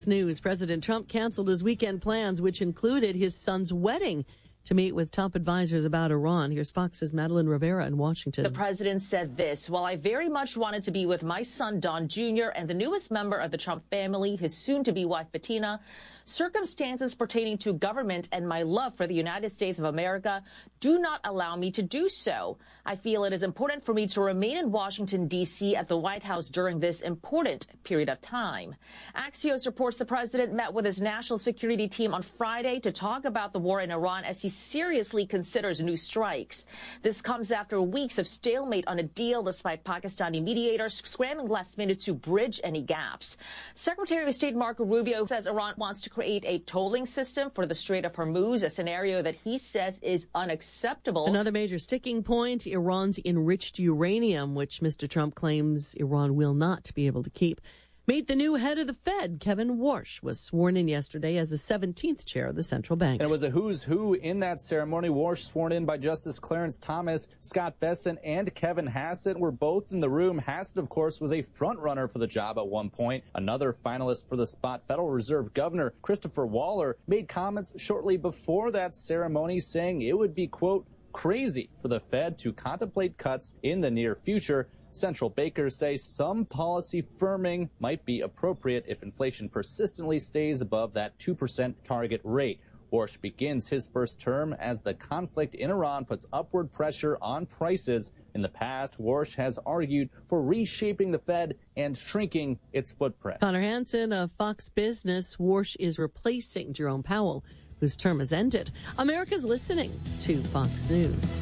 News. President Trump canceled his weekend plans, which included his son's wedding, to meet with top advisors about Iran. Here's Fox's Madeline Rivera in Washington. The president said this: "While I very much wanted to be with my son, Don Jr., and the newest member of the Trump family, his soon-to-be wife, Bettina, circumstances pertaining to government and my love for the United States of America do not allow me to do so. I feel it is important for me to remain in Washington, D.C. at the White House during this important period of time." Axios reports the president met with his national security team on Friday to talk about the war in Iran as he seriously considers new strikes. This comes after weeks of stalemate on a deal, despite Pakistani mediators scrambling last minute to bridge any gaps. Secretary of State Marco Rubio says Iran wants to create a tolling system for the Strait of Hormuz, a scenario that he says is unacceptable. Another major sticking point, Iran's enriched uranium, which Mr. Trump claims Iran will not be able to keep. Meet the new head of the Fed. Kevin Warsh was sworn in yesterday as the 17th chair of the central bank. And it was a who's who in that ceremony. Warsh, sworn in by Justice Clarence Thomas, Scott Bessent, and Kevin Hassett, were both in the room. Hassett, of course, was a front runner for the job at one point. Another finalist for the spot, Federal Reserve Governor Christopher Waller, made comments shortly before that ceremony saying it would be, quote, crazy for the Fed to contemplate cuts in the near future. Central bankers say some policy firming might be appropriate if inflation persistently stays above that 2% target rate. Warsh begins his first term as the conflict in Iran puts upward pressure on prices. In the past, Warsh has argued for reshaping the Fed and shrinking its footprint. Connor Hansen of Fox Business. Warsh is replacing Jerome Powell, whose term has ended. America's listening to Fox News.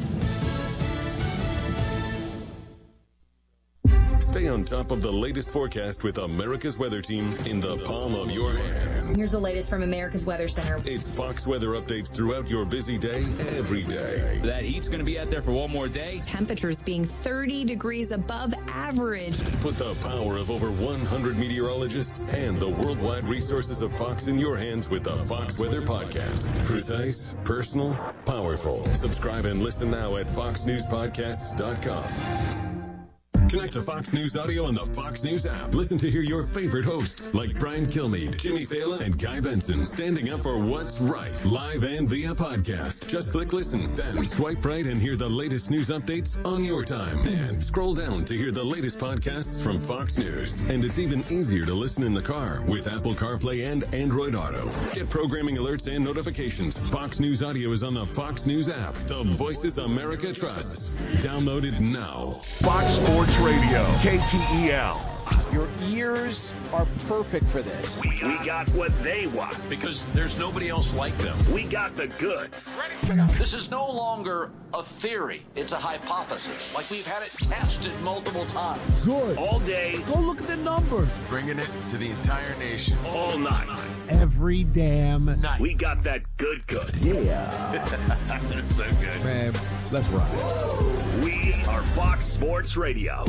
Stay on top of the latest forecast with America's Weather Team in the palm of your hands. Here's the latest from America's Weather Center. It's Fox weather updates throughout your busy day, every day. That heat's going to be out there for one more day. Temperatures being 30 degrees above average. Put the power of over 100 meteorologists and the worldwide resources of Fox in your hands with the Fox Weather Podcast. Precise, personal, powerful. Subscribe and listen now at foxnewspodcasts.com. Connect to Fox News Audio on the Fox News app. Listen to hear your favorite hosts like Brian Kilmeade, Jimmy Fallon, and Guy Benson standing up for what's right, live and via podcast. Just click listen, then swipe right and hear the latest news updates on your time. And scroll down to hear the latest podcasts from Fox News. And it's even easier to listen in the car with Apple CarPlay and Android Auto. Get programming alerts and notifications. Fox News Audio is on the Fox News app. The voices America trusts. Download it now. Fox Sports Radio, KTEL. Your ears are perfect for this. We got what they want. Because there's nobody else like them. We got the goods. This is no longer a theory. It's a hypothesis. Like we've had it tested multiple times. Good. All day. Go look at the numbers. Bringing it to the entire nation. All night. Every damn night. We got that good. Yeah. That's so good. Man, let's rock. We are Fox Sports Radio.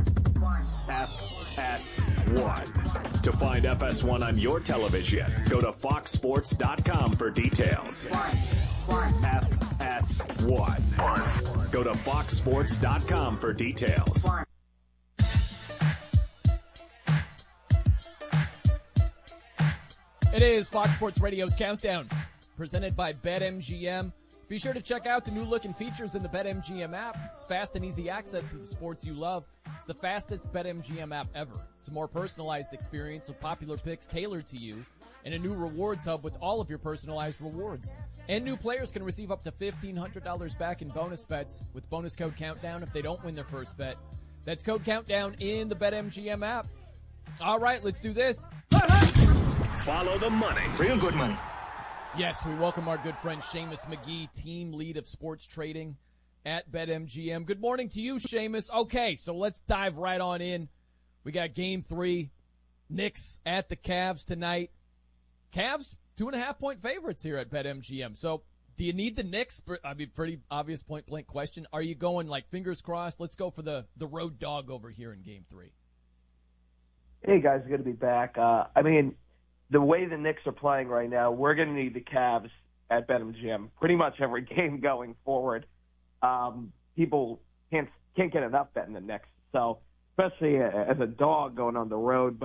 FS1. To find FS1 on your television, go to foxsports.com for details. FS1. Go to foxsports.com for details. It is Fox Sports Radio's Countdown, presented by BetMGM. Be sure to check out the new look and features in the BetMGM app. It's fast and easy access to the sports you love. It's the fastest BetMGM app ever. It's a more personalized experience with popular picks tailored to you, and a new rewards hub with all of your personalized rewards. And new players can receive up to $1,500 back in bonus bets with bonus code Countdown if they don't win their first bet. That's code Countdown in the BetMGM app. All right, let's do this. Follow the money. Real good money. Yes, we welcome our good friend Seamus McGee, team lead of sports trading at BetMGM. Good morning to you, Seamus. Okay, so let's dive right on in. We got Game 3, Knicks at the Cavs tonight. Cavs, 2.5-point favorites here at BetMGM. So do you need the Knicks? I mean, pretty obvious point-blank question. Are you going like fingers crossed? Let's go for the road dog over here in Game 3. Hey, guys, good to be back. I mean, the way the Knicks are playing right now, we're going to need the Cavs at BetMGM pretty much every game going forward. People can't get enough betting the Knicks, so especially as a dog going on the road. But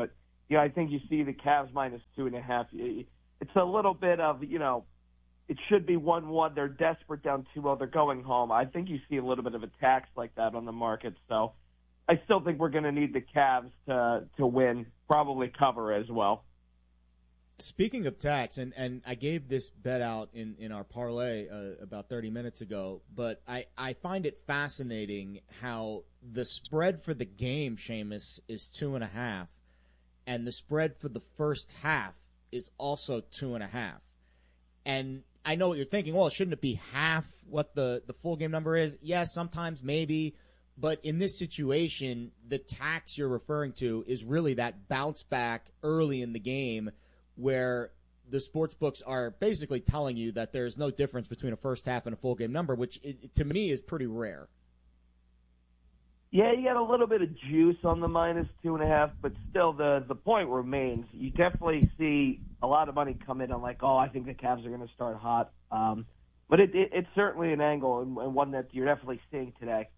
I think you see the Cavs minus 2.5. It's a little bit of, it should be 1-1. They're desperate down 2-0. They're going home. I think you see a little bit of a tax like that on the market. So I still think we're going to need the Cavs to win, probably cover as well. Speaking of tax, and I gave this bet out in our parlay about 30 minutes ago, but I find it fascinating how the spread for the game, Seamus, is 2.5, and the spread for the first half is also 2.5. And I know what you're thinking, well, shouldn't it be half what the full game number is? Yes, sometimes maybe, but in this situation, the tax you're referring to is really that bounce back early in the game where the sports books are basically telling you that there's no difference between a first half and a full game number, which to me is pretty rare. Yeah, you got a little bit of juice on the minus 2.5, but still the point remains. You definitely see a lot of money come in on I think the Cavs are going to start hot. But it's certainly an angle and one that you're definitely seeing today.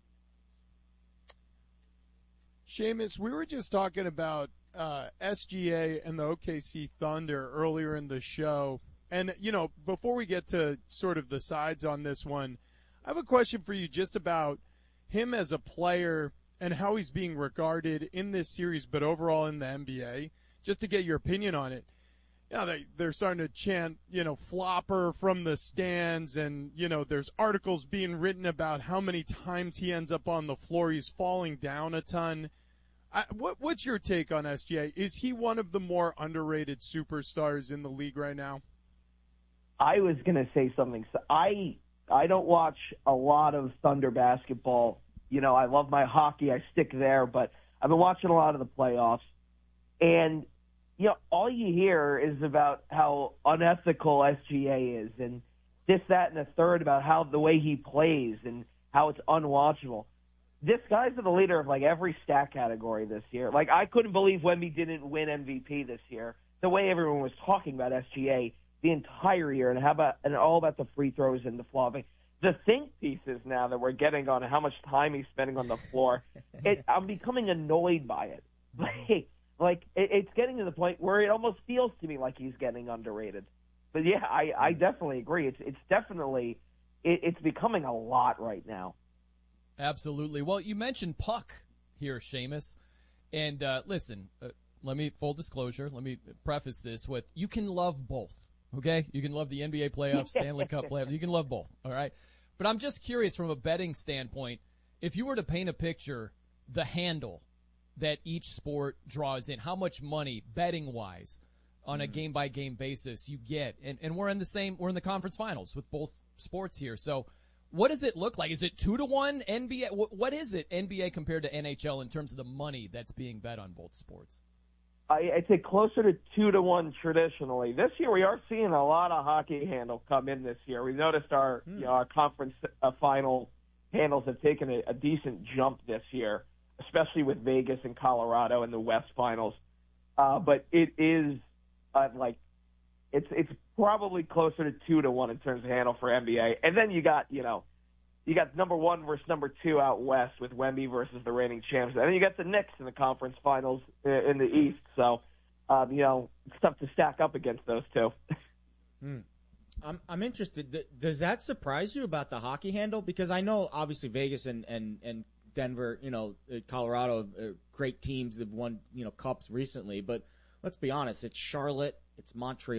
Seamus, we were just talking about SGA and the OKC Thunder earlier in the show. And, before we get to sort of the sides on this one, I have a question for you just about him as a player and how he's being regarded in this series, but overall in the NBA, just to get your opinion on it. They're starting to chant, flopper from the stands, and, there's articles being written about how many times he ends up on the floor. He's falling down a ton. What's your take on SGA? Is he one of the more underrated superstars in the league right now? I was going to say something. So I don't watch a lot of Thunder basketball. I love my hockey. I stick there, but I've been watching a lot of the playoffs. And, all you hear is about how unethical SGA is and this, that, and a third about how the way he plays and how it's unwatchable. This guy's the leader of every stat category this year. I couldn't believe Wemby didn't win MVP this year. The way everyone was talking about SGA the entire year, and all about the free throws and the flopping. The think pieces now that we're getting on how much time he's spending on the floor, I'm becoming annoyed by it. It's getting to the point where it almost feels to me like he's getting underrated. But yeah, I definitely agree. It's definitely it's becoming a lot right now. Absolutely. Well, you mentioned puck here, Seamus. And listen, let me, full disclosure, let me preface this with, you can love both, okay? You can love the NBA playoffs, Stanley Cup playoffs. You can love both, all right? But I'm just curious from a betting standpoint, if you were to paint a picture, the handle that each sport draws in, how much money, betting-wise, on a game-by-game basis you get. And we're in the conference finals with both sports here. So what does it look like? Is it 2-1 NBA? What is it NBA compared to NHL in terms of the money that's being bet on both sports? I'd say closer to 2-1 traditionally. This year we are seeing a lot of hockey handle come in this year. We noticed our conference final handles have taken a decent jump this year, especially with Vegas and Colorado in the West Finals. But it is it's probably closer to 2-1 in terms of handle for NBA. And then you got number one versus number two out west with Wemby versus the reigning champs. And then you got the Knicks in the conference finals in the East. So, it's tough to stack up against those two. I'm interested. Does that surprise you about the hockey handle? Because I know obviously Vegas and Denver, Colorado, great teams that have won, cups recently. But let's be honest, it's Charlotte, it's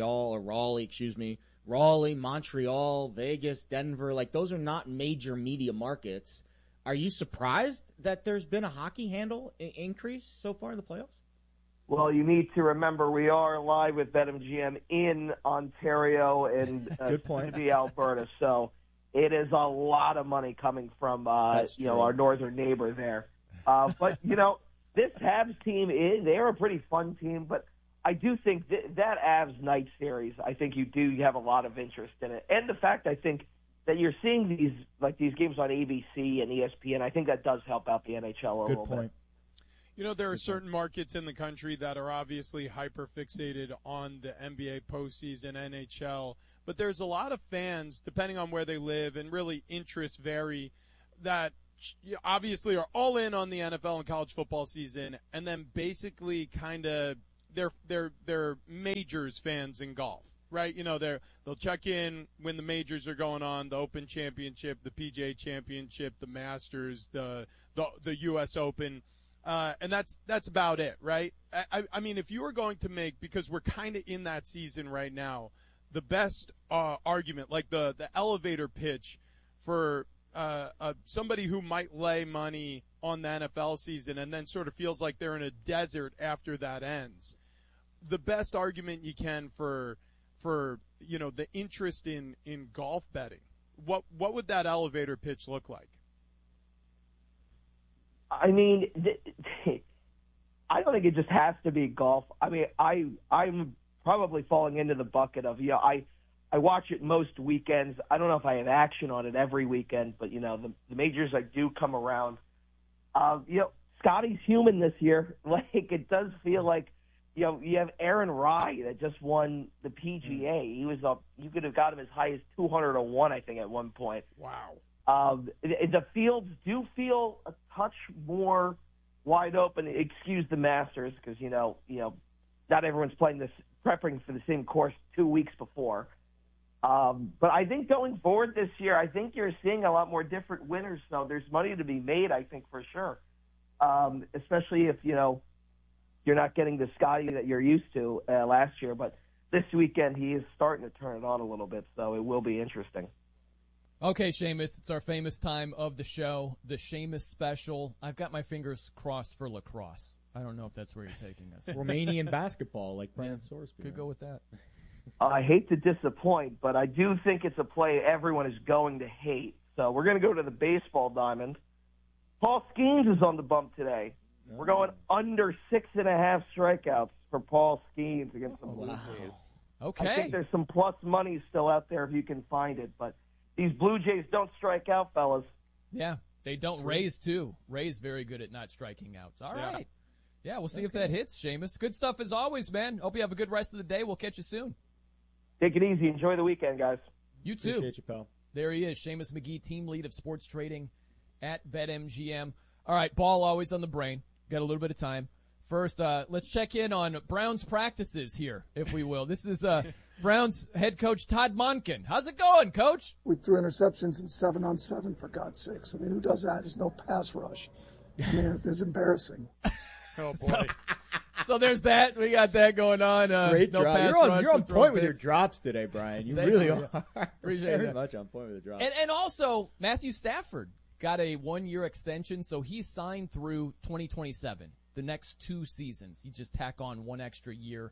Raleigh, Montreal, Vegas, Denver. Those are not major media markets. Are you surprised that there's been a hockey handle increase so far in the playoffs? Well, you need to remember we are live with BetMGM in Ontario and Good point. to be Alberta. So it is a lot of money coming from our northern neighbor there. But this Habs team they're a pretty fun team, but I do think that Avs night series, I think you have a lot of interest in it. And the fact I think that you're seeing these games on ABC and ESPN, I think that does help out the NHL a little bit. There are certain markets in the country that are obviously hyper-fixated on the NBA postseason, NHL, but there's a lot of fans, depending on where they live, and really interests vary, that obviously are all in on the NFL and college football season, and then basically kind of they're majors fans in golf, right? They'll check in when the majors are going on, the Open Championship, the PGA Championship, the Masters, the U.S. Open, and that's about it, right? I mean, if you were going to make, because we're kind of in that season right now, the best argument, like the elevator pitch for somebody who might lay money on the NFL season and then sort of feels like they're in a desert after that ends. The best argument you can for the interest in golf betting. What would that elevator pitch look like? I mean, I don't think it just has to be golf. I mean, I'm probably falling into the bucket of, I watch it most weekends. I don't know if I have action on it every weekend, but, the majors do come around. Scotty's human this year. Like, it does feel like, you have Aaron Rai that just won the PGA. He was up. You could have got him as high as 200-1, I think, at one point. Wow. The fields do feel a touch more wide open. Excuse the Masters, because not everyone's prepping for the same course 2 weeks before. But I think going forward this year, I think you're seeing a lot more different winners. So there's money to be made, I think, for sure. Especially if you're not getting the Scotty that you're used to last year. But this weekend, he is starting to turn it on a little bit, so it will be interesting. Okay, Seamus, it's our famous time of the show, the Seamus special. I've got my fingers crossed for lacrosse. I don't know if that's where you're taking us. Romanian basketball, like Brian Sorsby. Could go with that. I hate to disappoint, but I do think it's a play everyone is going to hate. So we're going to go to the baseball diamond. Paul Skeens is on the bump today. We're going under 6.5 strikeouts for Paul Skeens against the Blue Jays. Okay. I think there's some plus money still out there if you can find it, but these Blue Jays don't strike out, fellas. Yeah, they don't. Rays, too. Rays very good at not striking out. All right. Yeah, we'll see if that hits, Seamus. Good stuff as always, man. Hope you have a good rest of the day. We'll catch you soon. Take it easy. Enjoy the weekend, guys. You too. Appreciate you, pal. There he is, Seamus McGee, team lead of sports trading at BetMGM. All right, ball always on the brain. Got a little bit of time. First, let's check in on Browns practices here, if we will. This is Browns head coach Todd Monken. How's it going, Coach? We threw interceptions in 7-on-7, for God's sakes. I mean, who does that? There's no pass rush. I mean, it's embarrassing. Oh, boy. So there's that. We got that going on. Great no drop. pass You're rush, on point with picks. your drops today, Brian. You Thank really you. are. Appreciate Very that. much on point with the drops. And also, Matthew Stafford got a 1-year extension, so he's signed through 2027, the next 2 seasons. You just tack on 1 extra year,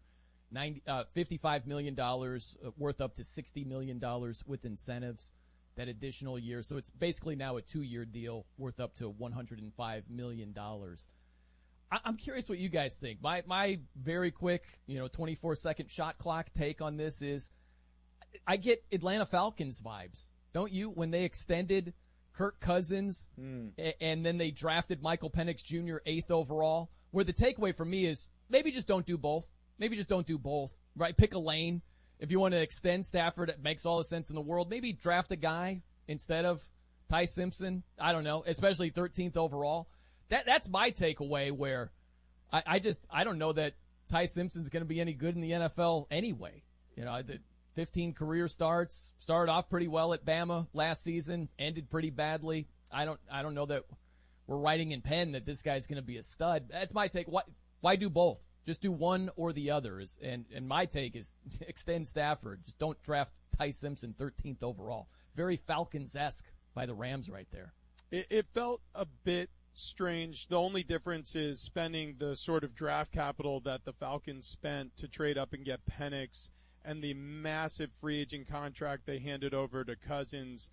$55 million, worth up to $60 million with incentives, that additional year. So it's basically now a 2-year deal worth up to $105 million. I'm curious what you guys think. My very quick, 24-second shot clock take on this is I get Atlanta Falcons vibes, don't you? When they extended Kirk Cousins and then they drafted Michael Penix Jr. 8th overall, where the takeaway for me is maybe just don't do both. Maybe just don't do both, right? Pick a lane. If you want to extend Stafford, it makes all the sense in the world. Maybe draft a guy instead of Ty Simpson. I don't know, especially 13th overall. That's my takeaway, where I don't know that Ty Simpson's going to be any good in the NFL anyway. The 15 career starts, started off pretty well at Bama last season, ended pretty badly. I don't know that we're writing in pen that this guy's going to be a stud. That's my take. Why do both? Just do one or the other. And my take is extend Stafford. Just don't draft Ty Simpson 13th overall. Very Falcons-esque by the Rams right there. It felt a bit strange. The only difference is spending the sort of draft capital that the Falcons spent to trade up and get Penix and the massive free agent contract they handed over to Cousins.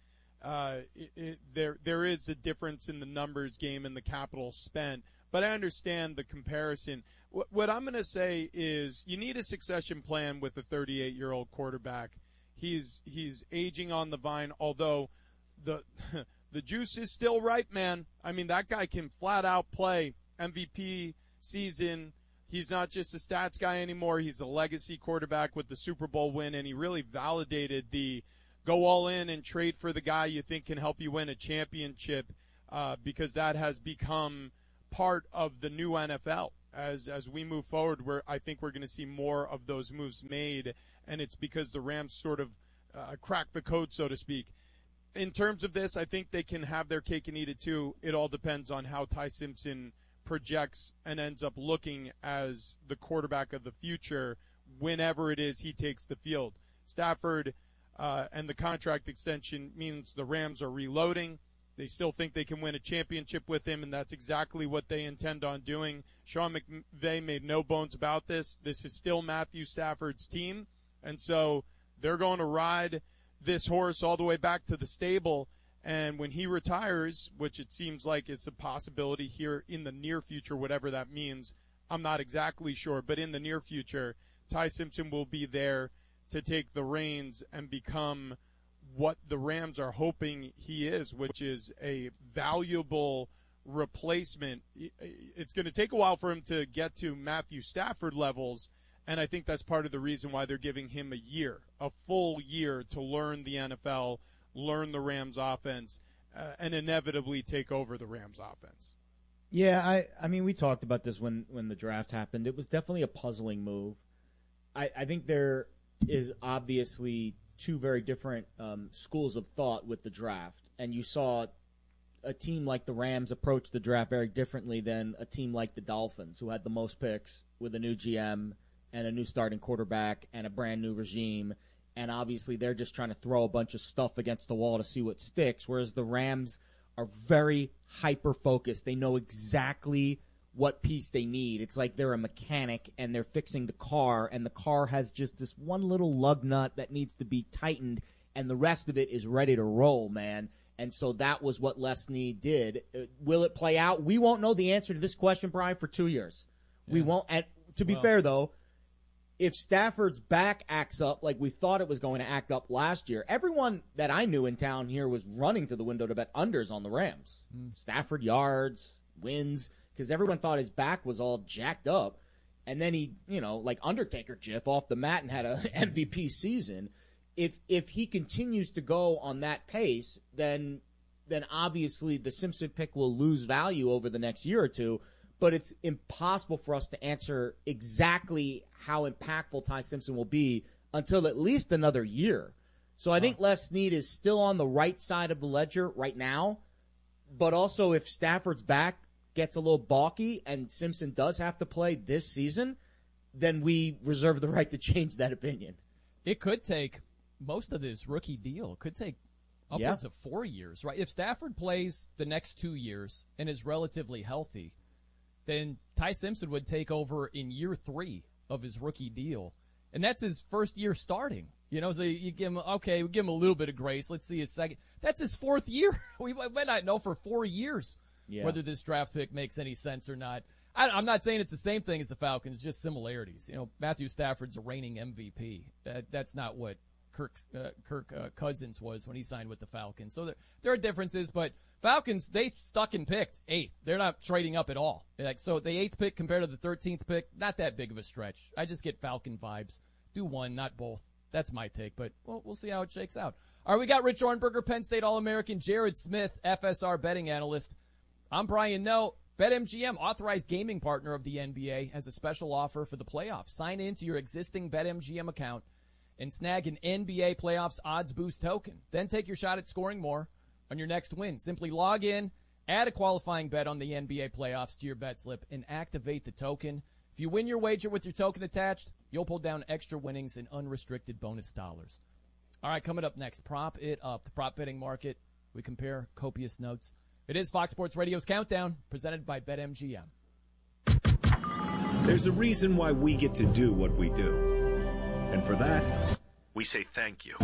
There is a difference in the numbers game and the capital spent, but I understand the comparison. What I'm going to say is you need a succession plan with a 38-year-old quarterback. He's aging on the vine, although the juice is still ripe, man. I mean, that guy can flat out play MVP season. He's not just a stats guy anymore. He's a legacy quarterback with the Super Bowl win, and he really validated the go all in and trade for the guy you think can help you win a championship because that has become part of the new NFL. As we move forward, I think we're going to see more of those moves made, and it's because the Rams sort of cracked the code, so to speak. In terms of this, I think they can have their cake and eat it too. It all depends on how Ty Simpson projects and ends up looking as the quarterback of the future whenever it is he takes the field. Stafford and the contract extension means the Rams are reloading. They still think they can win a championship with him, and that's exactly what they intend on doing. Sean McVay made no bones about this. This is still Matthew Stafford's team, and so they're going to ride this horse all the way back to the stable. And when he retires, which it seems like it's a possibility here in the near future, whatever that means, I'm not exactly sure, but in the near future, Ty Simpson will be there to take the reins and become what the Rams are hoping he is, which is a valuable replacement. It's going to take a while for him to get to Matthew Stafford levels, and I think that's part of the reason why they're giving him a full year to learn the NFL, learn the Rams offense, and inevitably take over the Rams offense. Yeah, I mean, we talked about this when the draft happened. It was definitely a puzzling move. I think there is obviously two very different schools of thought with the draft, and you saw a team like the Rams approach the draft very differently than a team like the Dolphins, who had the most picks with a new GM and a new starting quarterback and a brand new regime, and obviously they're just trying to throw a bunch of stuff against the wall to see what sticks, whereas the Rams are very hyper-focused. They know exactly what piece they need. It's like they're a mechanic and they're fixing the car, and the car has just this one little lug nut that needs to be tightened, and the rest of it is ready to roll, man. And so that was what Les Snead did. Will it play out? We won't know the answer to this question, Brian, for 2 years. Yeah. We won't. And to be fair, though, if Stafford's back acts up like we thought it was going to act up last year, everyone that I knew in town here was running to the window to bet unders on the Rams. Stafford yards, wins, because everyone thought his back was all jacked up. And then he, like Undertaker GIF off the mat and had a MVP season. If he continues to go on that pace, then obviously the Simpson pick will lose value over the next year or two. But it's impossible for us to answer exactly how impactful Ty Simpson will be until at least another year. So I think Les Snead is still on the right side of the ledger right now. But also if Stafford's back gets a little balky and Simpson does have to play this season, then we reserve the right to change that opinion. It could take most of this rookie deal. It could take upwards of 4 years, right? If Stafford plays the next 2 years and is relatively healthy, then Ty Simpson would take over in year 3 of his rookie deal. And that's his first year starting. So you give him, we give him a little bit of grace. Let's see his second. That's his 4th year. We might not know for 4 years whether this draft pick makes any sense or not. I'm not saying it's the same thing as the Falcons, just similarities. Matthew Stafford's a reigning MVP. That's not what Kirk Cousins was when he signed with the Falcons. So there are differences, but Falcons, they stuck and picked 8th. They're not trading up at all. So the 8th pick compared to the 13th pick, not that big of a stretch. I just get Falcon vibes. Do one, not both. That's my take, but we'll see how it shakes out. All right, we got Rich Ornberger, Penn State All-American, Jared Smith, FSR betting analyst. I'm Brian Noe. BetMGM, authorized gaming partner of the NBA, has a special offer for the playoffs. Sign in to your existing BetMGM account and snag an NBA playoffs odds boost token. Then take your shot at scoring more on your next win. Simply log in, add a qualifying bet on the NBA playoffs to your bet slip, and activate the token. If you win your wager with your token attached, you'll pull down extra winnings and unrestricted bonus dollars. All right, coming up next, Prop It Up, the prop betting market. We compare copious notes. It is Fox Sports Radio's Countdown, presented by BetMGM. There's a reason why we get to do what we do. And for that, we say thank you.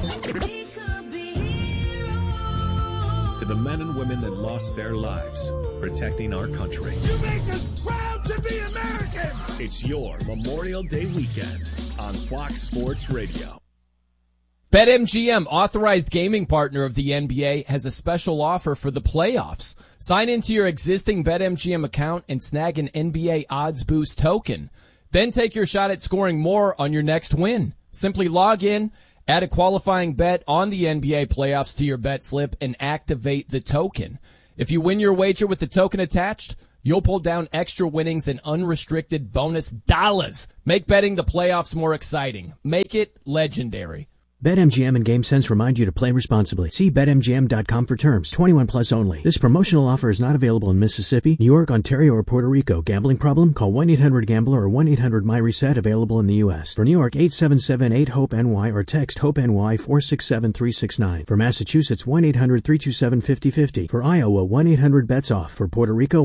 To the men and women that lost their lives protecting our country. You make us proud to be American! It's your Memorial Day weekend on Fox Sports Radio. BetMGM, authorized gaming partner of the NBA, has a special offer for the playoffs. Sign into your existing BetMGM account and snag an NBA odds boost token. Then take your shot at scoring more on your next win. Simply log in, add a qualifying bet on the NBA playoffs to your bet slip, and activate the token. If you win your wager with the token attached, you'll pull down extra winnings and unrestricted bonus dollars. Make betting the playoffs more exciting. Make it legendary. BetMGM and GameSense remind you to play responsibly. See BetMGM.com for terms. 21 plus only. This promotional offer is not available in Mississippi, New York, Ontario, or Puerto Rico. Gambling problem? Call 1-800-GAMBLER or 1-800-MyReset. Available in the U.S. For New York, 877-8-HOPE-NY or text HOPE-NY 467-369. For Massachusetts, 1-800-327-5050. For Iowa, 1-800-BETS-OFF. For Puerto Rico,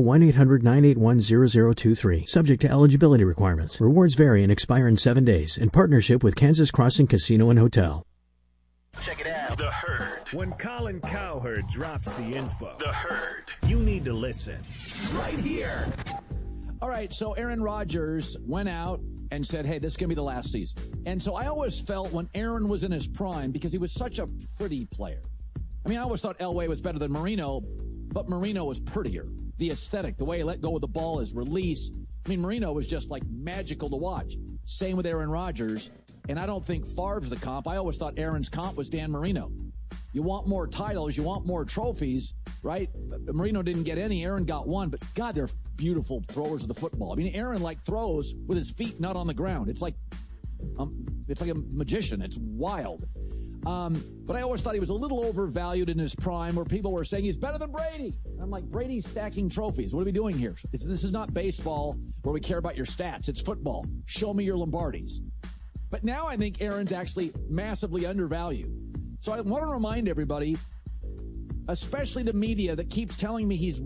1-800-981-0023. Subject to eligibility requirements. Rewards vary and expire in 7 days. In partnership with Kansas Crossing Casino and Hotel. Check it out. The Herd. When Colin Cowherd drops the info, The Herd, you need to listen. Right here. All right, so Aaron Rodgers went out and said, hey, this is going to be the last season. And so I always felt when Aaron was in his prime, because he was such a pretty player. I mean, I always thought Elway was better than Marino, but Marino was prettier. The aesthetic, the way he let go of the ball, his release. I mean, Marino was just like magical to watch. Same with Aaron Rodgers. And I don't think Favre's the comp. I always thought Aaron's comp was Dan Marino. You want more titles, you want more trophies, right? Marino didn't get any, Aaron got one, but God, they're beautiful throwers of the football. I mean, Aaron throws with his feet not on the ground. It's like a magician. It's wild. But I always thought he was a little overvalued in his prime, where people were saying he's better than Brady. I'm like, Brady's stacking trophies. What are we doing here? This is not baseball where we care about your stats. It's football. Show me your Lombardis. But now I think Aaron's actually massively undervalued. So I want to remind everybody, especially the media that keeps telling me he's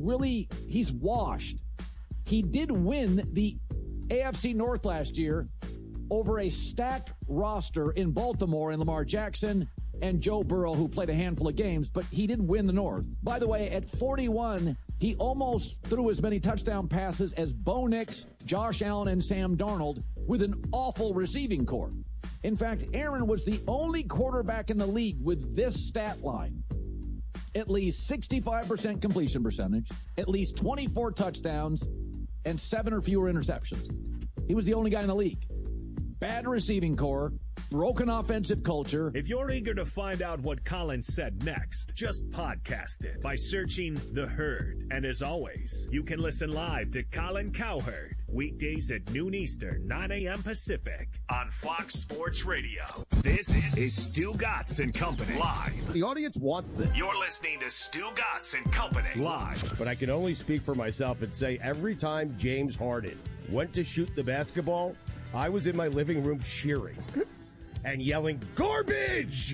washed. He did win the AFC North last year over a stacked roster in Baltimore and Lamar Jackson and Joe Burrow, who played a handful of games, but he did win the North. By the way, at 41, he almost threw as many touchdown passes as Bo Nix, Josh Allen, and Sam Darnold with an awful receiving corps. In fact, Aaron was the only quarterback in the league with this stat line. At least 65% completion percentage, at least 24 touchdowns, and 7 or fewer interceptions. He was the only guy in the league. Bad receiving corps, broken offensive culture. If you're eager to find out what Colin said next, just podcast it by searching The Herd. And as always, you can listen live to Colin Cowherd weekdays at noon Eastern, 9 a.m. Pacific on Fox Sports Radio. This is Stu Gatz and Company live. The audience wants this. You're listening to Stu Gatz and Company live. But I can only speak for myself and say every time James Harden went to shoot the basketball, I was in my living room cheering and yelling, garbage!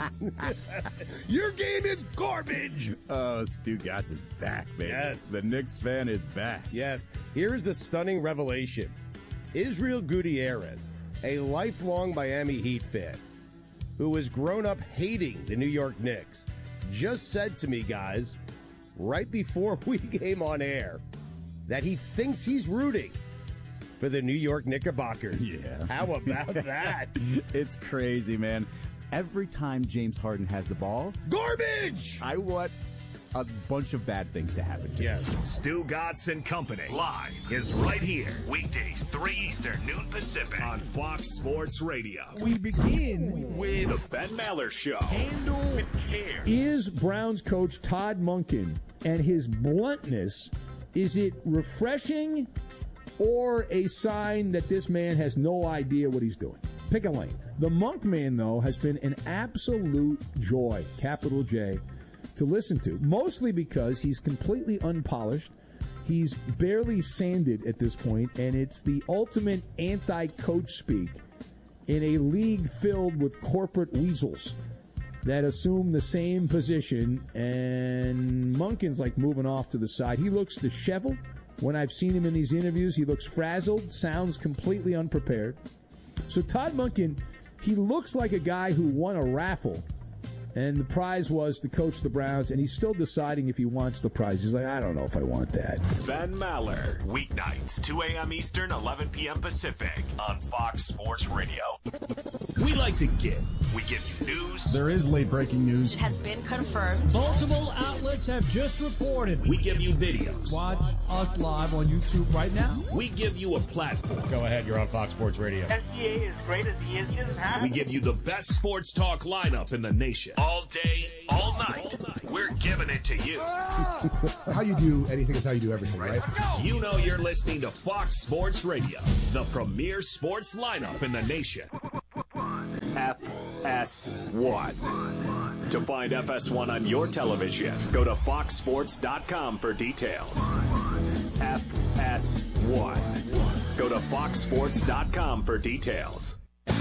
Your game is garbage! Oh, Stu Gatz is back, baby. Yes. The Knicks fan is back. Yes. Here's the stunning revelation. Israel Gutierrez, a lifelong Miami Heat fan who has grown up hating the New York Knicks, just said to me, guys, right before we came on air, that he thinks he's rooting for the New York Knickerbockers. Yeah. How about that? It's crazy, man. Every time James Harden has the ball, garbage! I want a bunch of bad things to happen. Yes. Stu Gatz and Company live is right here. Weekdays, 3 Eastern, noon Pacific on Fox Sports Radio. We begin with the Ben Maller Show. Handle with care. Is Browns coach Todd Monken and his bluntness, is it refreshing or a sign that this man has no idea what he's doing? Pick a lane. The Monk Man, though, has been an absolute joy, capital J, to listen to, mostly because he's completely unpolished. He's barely sanded at this point, and it's the ultimate anti-coach speak in a league filled with corporate weasels that assume the same position, and Monken's like moving off to the side. He looks disheveled. When I've seen him in these interviews, he looks frazzled, sounds completely unprepared. So Todd Monken, he looks like a guy who won a raffle, and the prize was to coach the Browns, and he's still deciding if he wants the prize. He's like, I don't know if I want that. Ben Maller, weeknights, 2 a.m. Eastern, 11 p.m. Pacific on Fox Sports Radio. We like to give We give you news. There is late breaking news. It has been confirmed. Multiple outlets have just reported. We give you videos. Watch us live on YouTube right now. We give you a platform. Go ahead, you're on Fox Sports Radio. SGA is great as he is. He doesn't have We give you the best sports talk lineup in the nation. All day, all night. We're giving it to you. How you do anything is how you do everything, right? You know you're listening to Fox Sports Radio, the premier sports lineup in the nation. FS1. To find FS1 on your television, go to foxsports.com for details. FS1. Go to foxsports.com for details.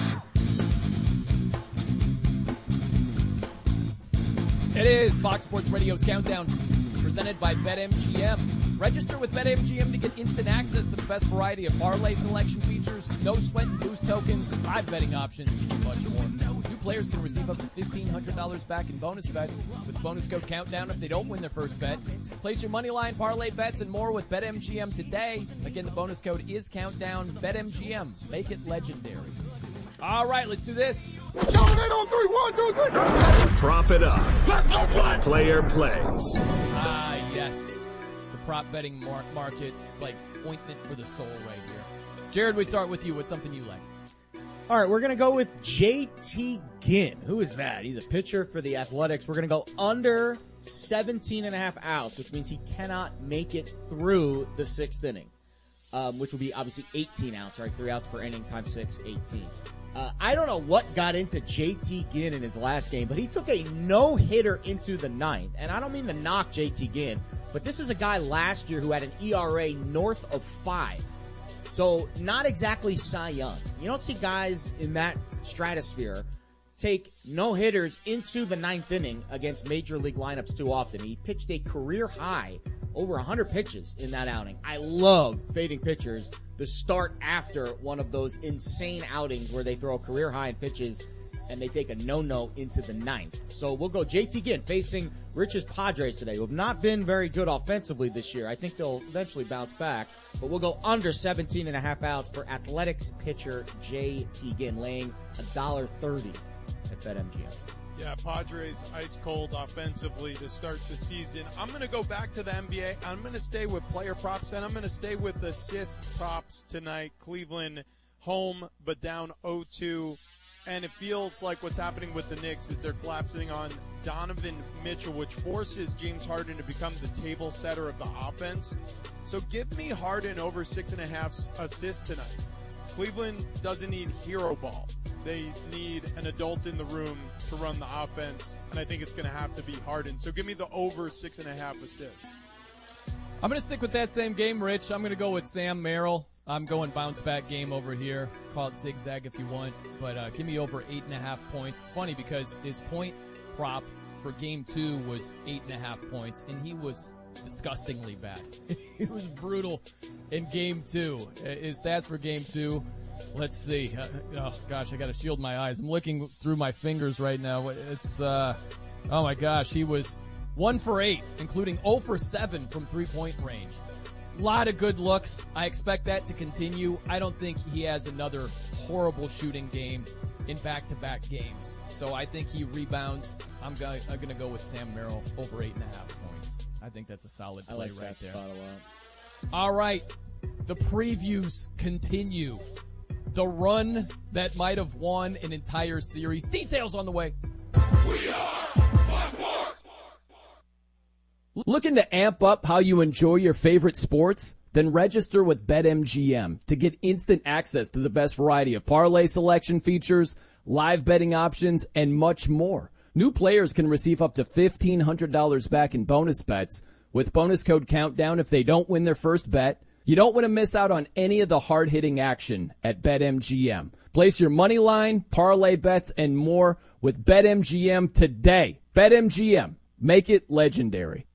It is Fox Sports Radio's Countdown, presented by BetMGM. Register with BetMGM to get instant access to the best variety of parlay selection features, no sweat and boost tokens, live betting options, and much more. New players can receive up to $1,500 back in bonus bets with bonus code Countdown if they don't win their first bet. Place your money line, parlay bets, and more with BetMGM today. Again, the bonus code is Countdown. BetMGM. Make it legendary. All right, let's do this. On 3, 1, 2, 3. Prop it up. Let's go play. Player plays. Yes. The prop betting market is like ointment for the soul right here. Jared, we start with you. What's something you like? All right, we're going to go with JT Ginn. Who is that? He's a pitcher for the Athletics. We're going to go under 17.5 outs, which means he cannot make it through the sixth inning, which will be obviously 18 outs, right? 3 outs per inning times 6, 18. I don't know what got into JT Ginn in his last game, but he took a no-hitter into the ninth. And I don't mean to knock JT Ginn, but this is a guy last year who had an ERA north of 5. So not exactly Cy Young. You don't see guys in that stratosphere take no-hitters into the ninth inning against major league lineups too often. He pitched a career high, over 100 pitches in that outing. I love fading pitchers to start after one of those insane outings where they throw a career high in pitches and they take a no-no into the ninth. So we'll go JT Ginn facing Rich's Padres today, who have not been very good offensively this year. I think they'll eventually bounce back, but we'll go under 17.5 outs for Athletics pitcher JT Ginn, laying $1.30 at BetMGM. Yeah, Padres ice cold offensively to start the season. I'm going to go back to the NBA. I'm going to stay with player props, and I'm going to stay with assist props tonight. Cleveland home, but down 0-2. And it feels like what's happening with the Knicks is they're collapsing on Donovan Mitchell, which forces James Harden to become the table setter of the offense. So give me Harden over 6.5 assists tonight. Cleveland doesn't need hero ball. They need an adult in the room to run the offense, and I think it's going to have to be Harden. So give me the over 6.5 assists. I'm going to stick with that same game, Rich. I'm going to go with Sam Merrill. I'm going bounce back game over here. Call it zigzag if you want, but give me over 8.5 points. It's funny because his point prop for game 2 was 8.5 points, and he was disgustingly bad. He was brutal in game 2. His stats for game 2. Let's see. Oh gosh, I got to shield my eyes. I'm looking through my fingers right now. It's oh my gosh, he was 1 for 8, including 0 for 7 from 3-point range. A lot of good looks. I expect that to continue. I don't think he has another horrible shooting game in back-to-back games. So I think he rebounds. I'm going to go with Sam Merrill over 8.5 points. I think that's a solid play like right that there. Spot a lot. All right. The previews continue. The run that might have won an entire series. Details on the way. We are Fox Sports. Looking to amp up how you enjoy your favorite sports? Then register with BetMGM to get instant access to the best variety of parlay selection features, live betting options, and much more. New players can receive up to $1,500 back in bonus bets with bonus code Countdown if they don't win their first bet. You don't want to miss out on any of the hard-hitting action at BetMGM. Place your money line, parlay bets, and more with BetMGM today. BetMGM. Make it legendary.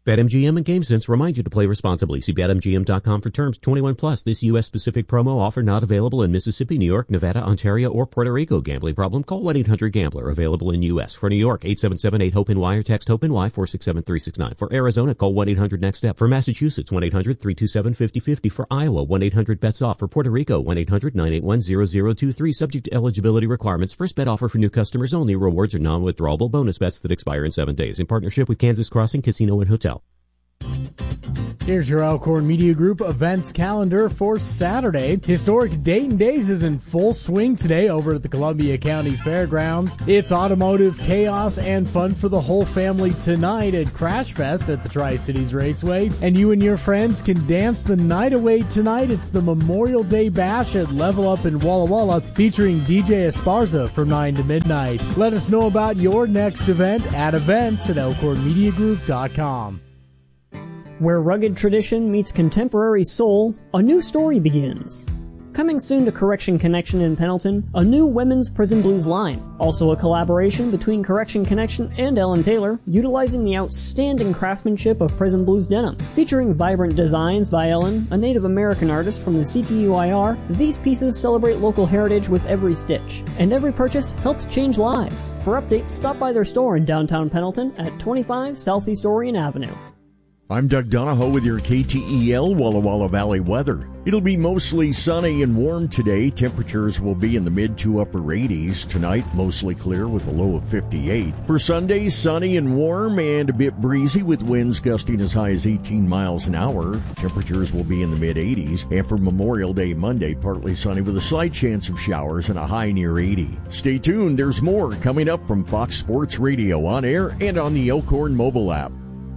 BetMGM and GameSense remind you to play responsibly. See BetMGM.com for terms. 21 plus. This U.S.-specific promo offer not available in Mississippi, New York, Nevada, Ontario, or Puerto Rico. Gambling problem? Call 1-800-GAMBLER. Available in U.S. For New York, 877-8-HOPE-NY or text HOPE-NY 467-369. For Arizona, call 1-800-NEXT-STEP. For Massachusetts, 1-800-327-5050. For Iowa, 1-800-BETS-OFF. For Puerto Rico, 1-800-981-0023. Subject to eligibility requirements. First bet offer for new customers only. Rewards are non-withdrawable bonus bets that expire in 7 days. In partnership with Kansas Crossing Casino and Hotel. Here's your Elkhorn Media Group events calendar for Saturday. Historic Dayton Days is in full swing today over at the Columbia County Fairgrounds. It's automotive chaos and fun for the whole family tonight at Crash Fest at the Tri-Cities Raceway. And you and your friends can dance the night away tonight. It's the Memorial Day Bash at Level Up in Walla Walla featuring DJ Esparza from 9 to midnight. Let us know about your next event at events@elkhornmediagroup.com. Where rugged tradition meets contemporary soul, a new story begins. Coming soon to Correction Connection in Pendleton, a new women's Prison Blues line. Also a collaboration between Correction Connection and Ellen Taylor, utilizing the outstanding craftsmanship of Prison Blues denim. Featuring vibrant designs by Ellen, a Native American artist from the CTUIR, these pieces celebrate local heritage with every stitch. And every purchase helps change lives. For updates, stop by their store in downtown Pendleton at 25 Southeast Orion Avenue. I'm Doug Donahoe with your KTEL Walla Walla Valley weather. It'll be mostly sunny and warm today. Temperatures will be in the mid to upper 80s. Tonight, mostly clear with a low of 58. For Sunday, sunny and warm and a bit breezy with winds gusting as high as 18 miles an hour. Temperatures will be in the mid 80s. And for Memorial Day Monday, partly sunny with a slight chance of showers and a high near 80. Stay tuned. There's more coming up from Fox Sports Radio on air and on the Elkhorn mobile app.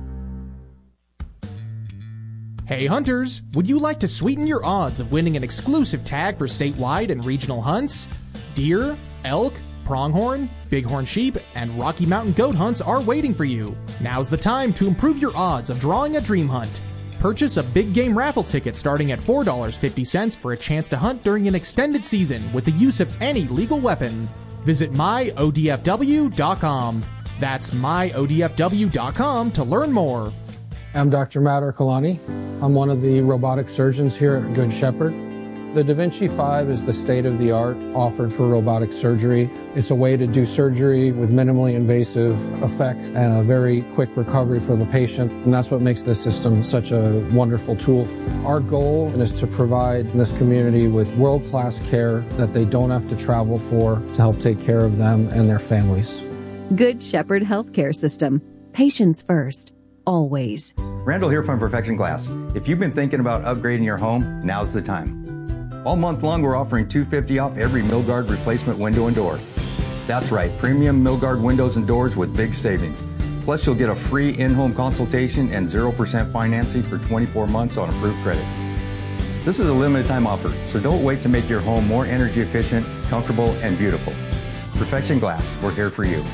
Hey hunters, would you like to sweeten your odds of winning an exclusive tag for statewide and regional hunts? Deer, elk, pronghorn, bighorn sheep, and Rocky Mountain goat hunts are waiting for you. Now's the time to improve your odds of drawing a dream hunt. Purchase a big game raffle ticket starting at $4.50 for a chance to hunt during an extended season with the use of any legal weapon. Visit myodfw.com. That's myodfw.com to learn more. I'm Dr. Matt Ercolani. I'm one of the robotic surgeons here at Good Shepherd. The Da Vinci 5 is the state-of-the-art offered for robotic surgery. It's a way to do surgery with minimally invasive effect and a very quick recovery for the patient, and that's what makes this system such a wonderful tool. Our goal is to provide this community with world-class care that they don't have to travel for to help take care of them and their families. Good Shepherd Healthcare System. Patients first. Always. Randall here from Perfection Glass. If you've been thinking about upgrading your home, now's the time. All month long, we're offering $250 off every Milgard replacement window and door. That's right, premium Milgard windows and doors with big savings. Plus, you'll get a free in-home consultation and 0% financing for 24 months on approved credit. This is a limited time offer, so don't wait to make your home more energy efficient, comfortable, and beautiful. Perfection Glass, we're here for you.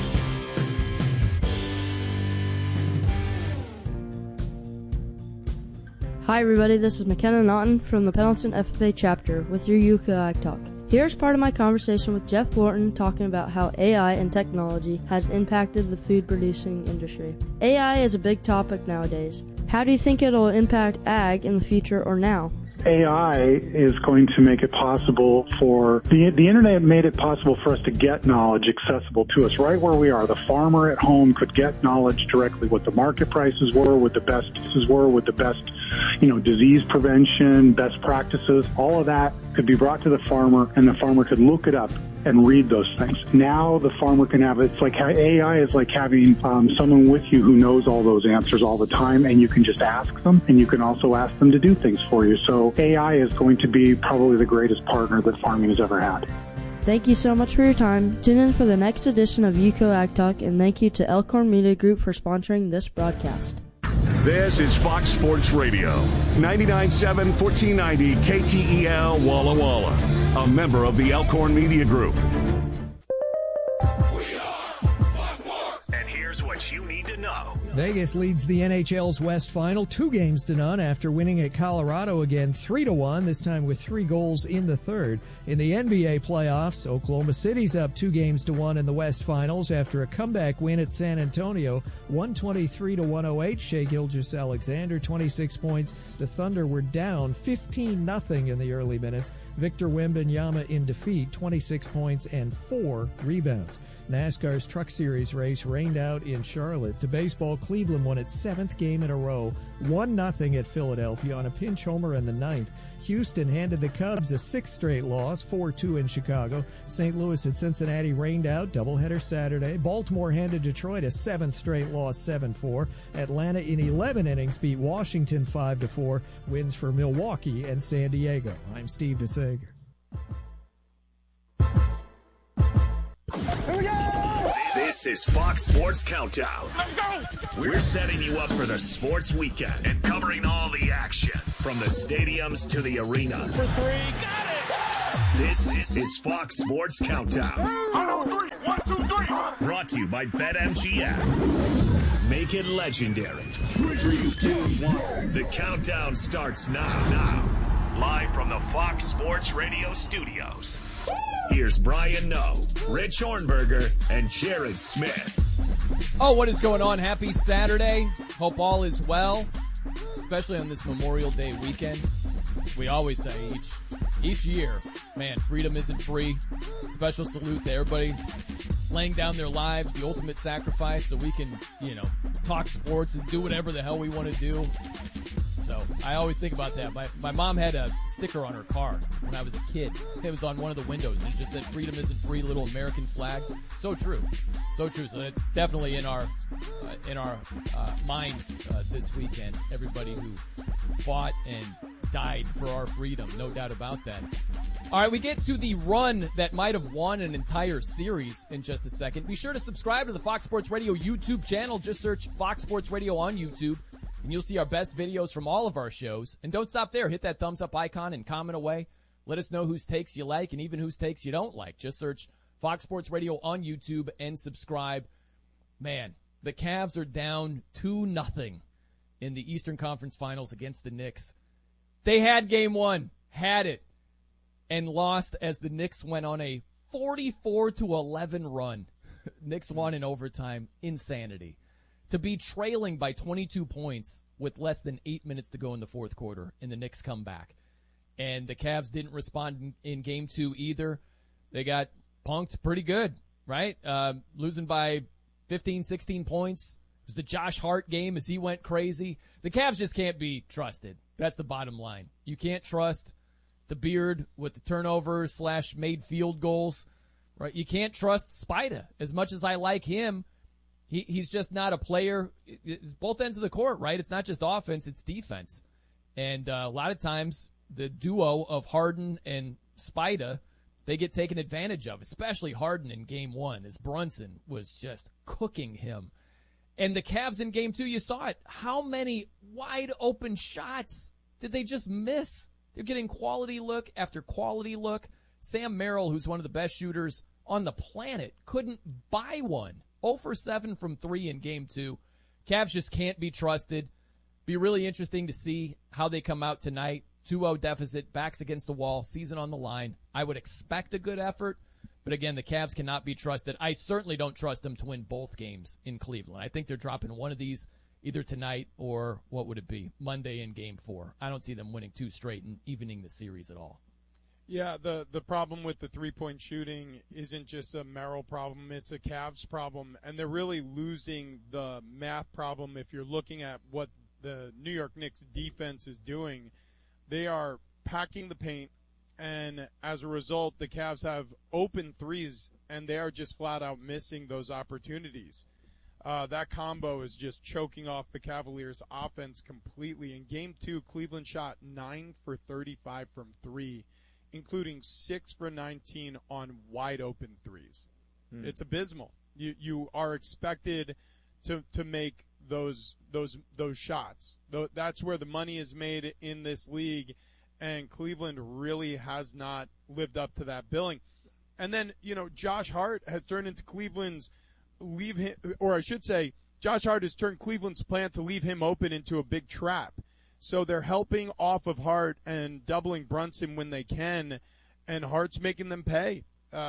Hi everybody, this is McKenna Naughton from the Pendleton FFA chapter with your Yuka Ag Talk. Here's part of my conversation with Jeff Lorton talking about how AI and technology has impacted the food producing industry. AI is a big topic nowadays. How do you think it'll impact ag in the future or now? AI is going to make it possible for the internet made it possible for us to get knowledge accessible to us right where we are. The farmer at home could get knowledge directly, what the market prices were, what the best prices were, what the best, disease prevention, best practices. All of that could be brought to the farmer, and the farmer could look it up and read those things. Now the farmer can have it's like AI is like having someone with you who knows all those answers all the time, and you can just ask them, and you can also ask them to do things for you. So AI is going to be probably the greatest partner that farming has ever had. Thank you so much for your time. Tune in for the next edition of UCO Ag Talk, and thank you to Elkhorn Media Group for sponsoring this broadcast. This is Fox Sports Radio, 99.7 1490 KTEL Walla Walla, a member of the Elkhorn Media Group. And here's what you need to know. Vegas leads the NHL's West Final 2-0 after winning at Colorado again 3-1, this time with 3 goals in the third. In the NBA playoffs, Oklahoma City's up 2-1 in the West Finals after a comeback win at San Antonio, 123-108. Shai Gilgeous-Alexander, 26 points. The Thunder were down 15-0 in the early minutes. Victor Wembanyama in defeat, 26 points and 4 rebounds. NASCAR's Truck Series race rained out in Charlotte. To baseball, Cleveland won its 7th game in a row, 1-0 at Philadelphia on a pinch homer in the 9th. Houston handed the Cubs a 6th straight loss, 4-2 in Chicago. St. Louis at Cincinnati rained out, doubleheader Saturday. Baltimore handed Detroit a 7th straight loss, 7-4. Atlanta in 11 innings beat Washington 5-4. Wins for Milwaukee and San Diego. I'm Steve DeSager. This is Fox Sports Countdown. We're setting you up for the sports weekend and covering all the action from the stadiums to the arenas. For 3, got it! This is Fox Sports Countdown. 1, 2, 3. Brought to you by BetMGM. Make it legendary. 3, 2, 1. The countdown starts now. Live from the Fox Sports Radio studios. Here's Brian Noe, Rich Hornberger, and Jared Smith. Oh, what is going on? Happy Saturday. Hope all is well, especially on this Memorial Day weekend. We always say each year, man, freedom isn't free. Special salute to everybody laying down their lives, the ultimate sacrifice, so we can, talk sports and do whatever the hell we want to do. So I always think about that. My mom had a sticker on her car when I was a kid. It was on one of the windows, and it just said, "Freedom isn't free," little American flag. So true. So true. So that's definitely in our minds this weekend. Everybody who fought and died for our freedom, no doubt about that. All right, we get to the run that might have won an entire series in just a second. Be sure to subscribe to the Fox Sports Radio YouTube channel. Just search Fox Sports Radio on YouTube, and you'll see our best videos from all of our shows. And don't stop there. Hit that thumbs up icon and comment away. Let us know whose takes you like and even whose takes you don't like. Just search Fox Sports Radio on YouTube and subscribe. Man, the Cavs are down 2-0 in the Eastern Conference Finals against the Knicks. They had game 1, had it, and lost as the Knicks went on a 44-11 run. Knicks won in overtime. Insanity. To be trailing by 22 points with less than 8 minutes to go in the fourth quarter, and the Knicks come back. And the Cavs didn't respond in game 2 either. They got punked pretty good, right? Losing by 15, 16 points. It was the Josh Hart game as he went crazy. The Cavs just can't be trusted. That's the bottom line. You can't trust the Beard with the turnovers / made field goals, right? You can't trust Spida. As much as I like him, he's just not a player. It's both ends of the court, right? It's not just offense, it's defense. And a lot of times the duo of Harden and Spida, they get taken advantage of, especially Harden in game 1 as Brunson was just cooking him. And the Cavs in game 2, you saw it. How many wide open shots did they just miss? They're getting quality look after quality look. Sam Merrill, who's one of the best shooters on the planet, couldn't buy one. 0 for 7 from 3 in game 2. Cavs just can't be trusted. Be really interesting to see how they come out tonight. 2-0 deficit, backs against the wall, season on the line. I would expect a good effort. But again, the Cavs cannot be trusted. I certainly don't trust them to win both games in Cleveland. I think they're dropping one of these either tonight or, what would it be, Monday in Game 4. I don't see them winning 2 straight and evening the series at all. Yeah, the problem with the three-point shooting isn't just a Merrill problem. It's a Cavs problem, and they're really losing the math problem. If you're looking at what the New York Knicks defense is doing, they are packing the paint. And as a result, the Cavs have open threes, and they are just flat out missing those opportunities. That combo is just choking off the Cavaliers' offense completely. In Game 2, Cleveland shot 9 for 35 from 3, including 6 for 19 on wide open threes. It's abysmal. You are expected to make those shots. That's where the money is made in this league. And Cleveland really has not lived up to that billing. And then, Josh Hart has turned into Cleveland's Josh Hart has turned Cleveland's plan to leave him open into a big trap. So they're helping off of Hart and doubling Brunson when they can, and Hart's making them pay.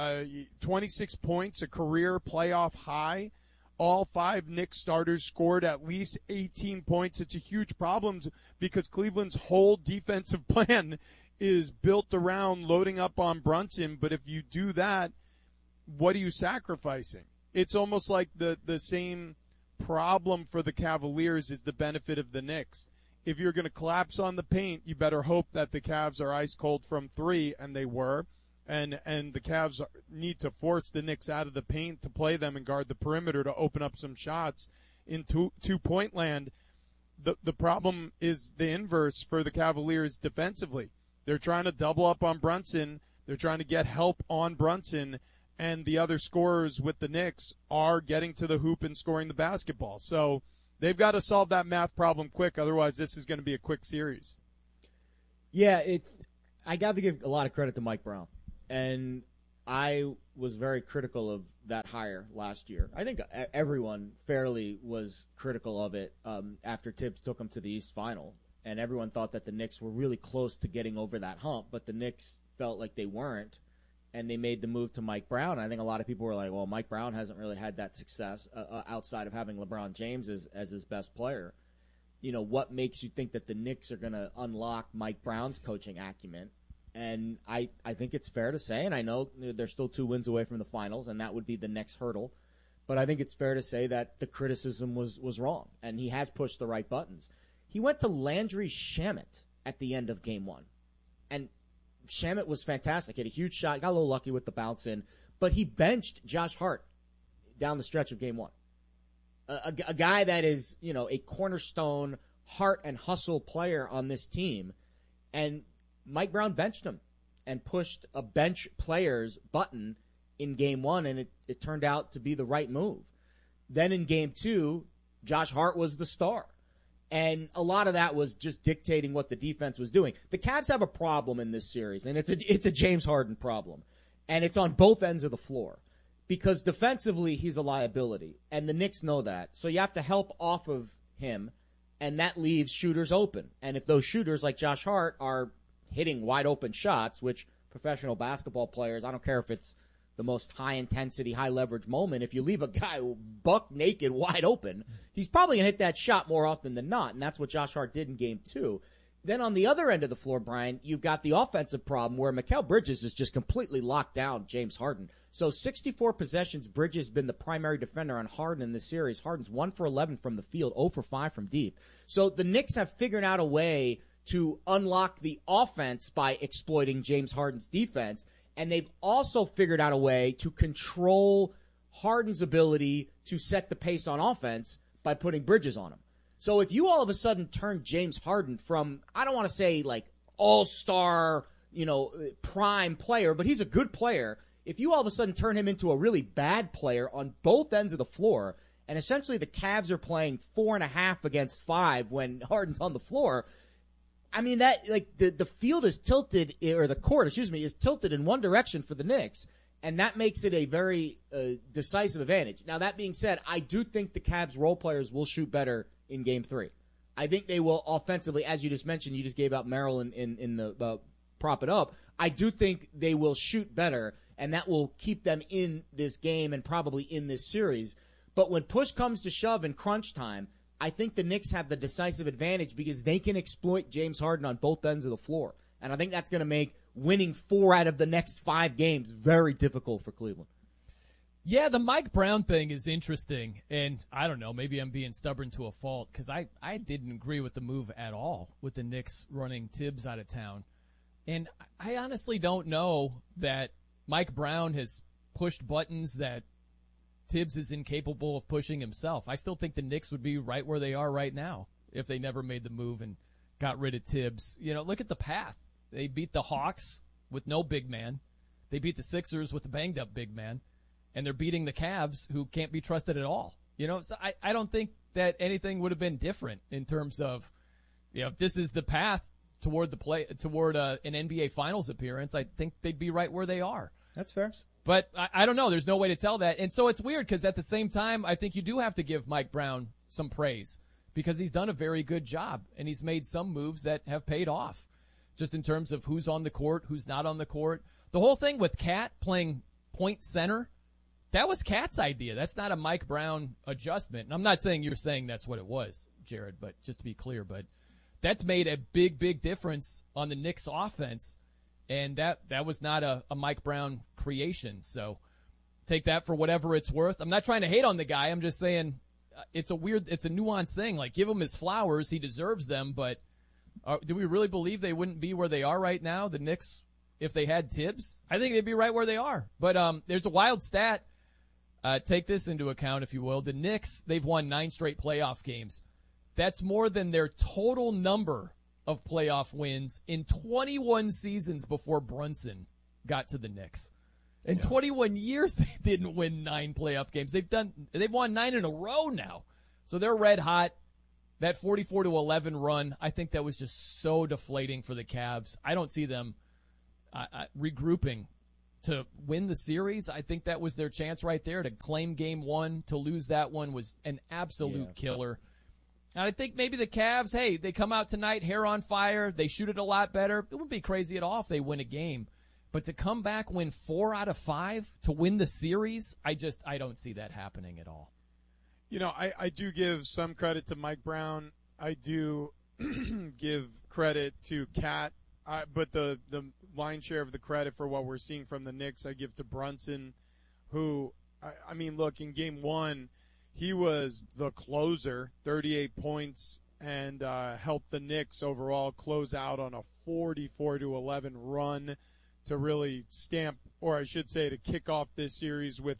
26 points, a career playoff high. All 5 Knicks starters scored at least 18 points. It's a huge problem because Cleveland's whole defensive plan is built around loading up on Brunson. But if you do that, what are you sacrificing? It's almost like the same problem for the Cavaliers is the benefit of the Knicks. If you're going to collapse on the paint, you better hope that the Cavs are ice cold from 3, and they were. And the Cavs need to force the Knicks out of the paint to play them and guard the perimeter to open up some shots in two-point land. The problem is the inverse for the Cavaliers defensively. They're trying to double up on Brunson. They're trying to get help on Brunson, and the other scorers with the Knicks are getting to the hoop and scoring the basketball. So they've got to solve that math problem quick. Otherwise, this is going to be a quick series. Yeah, I got to give a lot of credit to Mike Brown. And I was very critical of that hire last year. I think everyone fairly was critical of it after Tibbs took them to the East Final. And everyone thought that the Knicks were really close to getting over that hump, but the Knicks felt like they weren't, and they made the move to Mike Brown. I think a lot of people were like, well, Mike Brown hasn't really had that success outside of having LeBron James as his best player. You know, what makes you think that the Knicks are going to unlock Mike Brown's coaching acumen? And I think it's fair to say, and I know they're still 2 wins away from the finals, and that would be the next hurdle, but I think it's fair to say that the criticism was wrong, and he has pushed the right buttons. He went to Landry Shamet at the end of Game 1, and Shamet was fantastic. He had a huge shot, got a little lucky with the bounce in, but he benched Josh Hart down the stretch of Game 1. A guy that is, you know, a cornerstone heart and hustle player on this team, and Mike Brown benched him and pushed a bench players button in Game 1, and it turned out to be the right move. Then in Game 2, Josh Hart was the star. And a lot of that was just dictating what the defense was doing. The Cavs have a problem in this series, and it's a James Harden problem. And it's on both ends of the floor. Because defensively, he's a liability. And the Knicks know that. So you have to help off of him, and that leaves shooters open. And if those shooters, like Josh Hart, are hitting wide open shots, which professional basketball players, I don't care if it's the most high-intensity, high-leverage moment. If you leave a guy buck naked wide open, he's probably going to hit that shot more often than not, and that's what Josh Hart did in Game 2. Then on the other end of the floor, Brian, you've got the offensive problem where Mikal Bridges is just completely locked down James Harden. So 64 possessions, Bridges has been the primary defender on Harden in this series. Harden's 1 for 11 from the field, 0 for 5 from deep. So the Knicks have figured out a way to unlock the offense by exploiting James Harden's defense. And they've also figured out a way to control Harden's ability to set the pace on offense by putting Bridges on him. So if you all of a sudden turn James Harden from, I don't want to say like all-star, prime player, but he's a good player. If you all of a sudden turn him into a really bad player on both ends of the floor, and essentially the Cavs are playing 4.5 against 5 when Harden's on the floor, I mean, that, like, the field is tilted, or the court, is tilted in one direction for the Knicks, and that makes it a very decisive advantage. Now, that being said, I do think the Cavs role players will shoot better in Game 3. I think they will offensively, as you just mentioned, you just gave out Merrill in the prop it up. I do think they will shoot better, and that will keep them in this game and probably in this series. But when push comes to shove in crunch time, I think the Knicks have the decisive advantage because they can exploit James Harden on both ends of the floor. And I think that's going to make winning 4 out of the next 5 games very difficult for Cleveland. Yeah, the Mike Brown thing is interesting. And I don't know, maybe I'm being stubborn to a fault because I didn't agree with the move at all with the Knicks running Tibbs out of town. And I honestly don't know that Mike Brown has pushed buttons that Tibbs is incapable of pushing himself. I still think the Knicks would be right where they are right now if they never made the move and got rid of Tibbs. Look at the path. They beat the Hawks with no big man. They beat the Sixers with a banged-up big man. And they're beating the Cavs, who can't be trusted at all. So I don't think that anything would have been different in terms of, if this is the path toward an NBA Finals appearance, I think they'd be right where they are. That's fair. But I don't know. There's no way to tell that. And so it's weird because at the same time, I think you do have to give Mike Brown some praise because he's done a very good job and he's made some moves that have paid off just in terms of who's on the court, who's not on the court. The whole thing with Cat playing point center, that was Cat's idea. That's not a Mike Brown adjustment. And I'm not saying you're saying that's what it was, Jared, but just to be clear, but that's made a big, big difference on the Knicks offense. And that was not a Mike Brown creation. So take that for whatever it's worth. I'm not trying to hate on the guy. I'm just saying it's a nuanced thing. Like, give him his flowers. He deserves them. But do we really believe they wouldn't be where they are right now, the Knicks, if they had Tibbs? I think they'd be right where they are. But there's a wild stat. Take this into account, if you will. The Knicks, they've won 9 straight playoff games. That's more than their total number of playoff wins in 21 seasons before Brunson got to the Knicks. In 21 years, they didn't win 9 playoff games. They've won 9 in a row now. So they're red hot. That 44-11 run, I think that was just so deflating for the Cavs. I don't see them regrouping to win the series. I think that was their chance right there to claim game 1. To lose that one was an absolute killer. And I think maybe the Cavs, hey, they come out tonight, hair on fire. They shoot it a lot better. It wouldn't be crazy at all if they win a game. But to come back, win 4 out of 5 to win the series, I don't see that happening at all. You know, I do give some credit to Mike Brown. I do give credit to Cat. But the lion's share of the credit for what we're seeing from the Knicks, I give to Brunson, who, I mean, look, in game 1, he was the closer, 38 points, and helped the Knicks overall close out on a 44-11 run to really stamp, or I should say to kick off this series with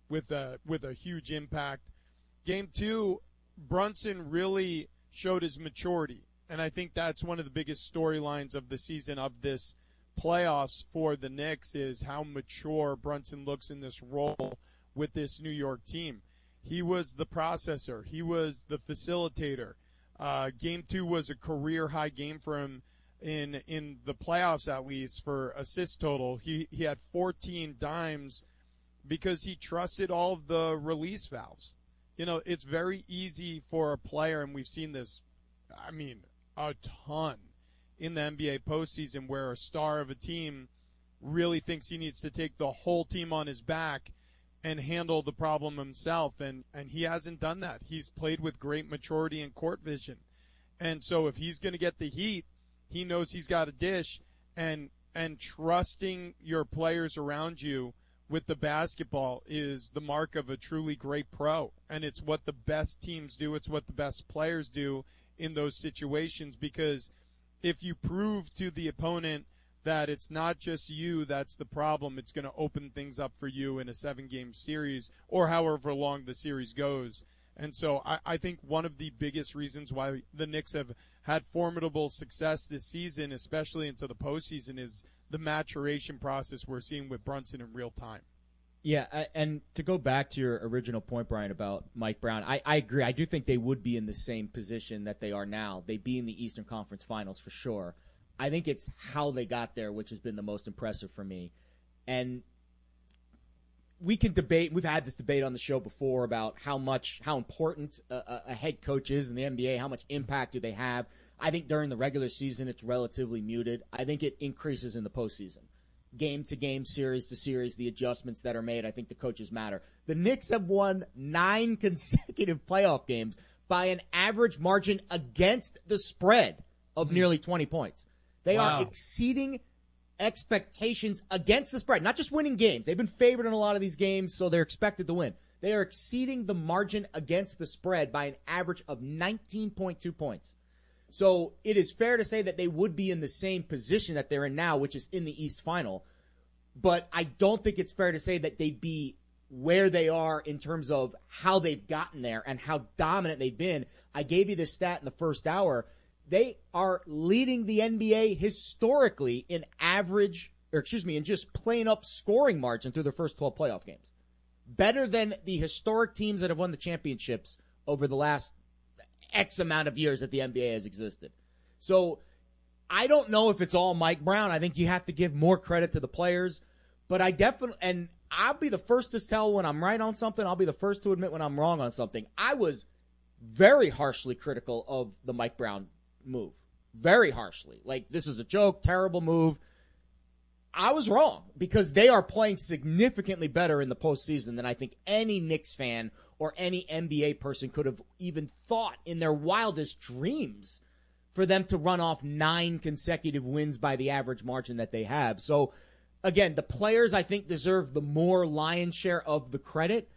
a huge impact. Game 2, Brunson really showed his maturity, and I think that's one of the biggest storylines of the season, of this playoffs for the Knicks, is how mature Brunson looks in this role with this New York team. He was the processor. He was the facilitator. Game 2 was a career-high game for him in the playoffs, at least, for assist total. He had 14 dimes because he trusted all of the release valves. You know, it's very easy for a player, and we've seen this, I mean, a ton in the NBA postseason, where a star of a team really thinks he needs to take the whole team on his back and handle the problem himself, and he hasn't done that. He's played with great maturity and court vision. And so if he's going to get the heat, he knows he's got a dish, and trusting your players around you with the basketball is the mark of a truly great pro. And it's what the best teams do. It's what the best players do in those situations, because if you prove to the opponent that it's not just you that's the problem, it's going to open things up for you in a 7-game series or however long the series goes. And so I think one of the biggest reasons why the Knicks have had formidable success this season, especially into the postseason, is the maturation process we're seeing with Brunson in real time. Yeah, and to go back to your original point, Brian, about Mike Brown, I agree. I do think they would be in the same position that they are now. They'd be in the Eastern Conference Finals for sure. I think it's how they got there which has been the most impressive for me. And we can debate, we've had this debate on the show before about how important a head coach is in the NBA, how much impact do they have. I think during the regular season it's relatively muted. I think it increases in the postseason. Game to game, series to series, the adjustments that are made, I think the coaches matter. The Knicks have won 9 consecutive playoff games by an average margin against the spread of nearly 20 points. They are exceeding expectations against the spread, not just winning games. They've been favored in a lot of these games, so they're expected to win. They are exceeding the margin against the spread by an average of 19.2 points. So it is fair to say that they would be in the same position that they're in now, which is in the East Final. But I don't think it's fair to say that they'd be where they are in terms of how they've gotten there and how dominant they've been. I gave you this stat in the first hour. They are leading the NBA historically in in just plain up scoring margin through their first 12 playoff games. Better than the historic teams that have won the championships over the last X amount of years that the NBA has existed. So I don't know if it's all Mike Brown. I think you have to give more credit to the players, but I definitely, and I'll be the first to tell when I'm right on something. I'll be the first to admit when I'm wrong on something. I was very harshly critical of the Mike Brown move. Very harshly. Like, this is a joke, terrible move. I was wrong because they are playing significantly better in the postseason than I think any Knicks fan or any NBA person could have even thought in their wildest dreams for them to run off 9 consecutive wins by the average margin that they have. So, again, the players, I think, deserve the more lion's share of the credit.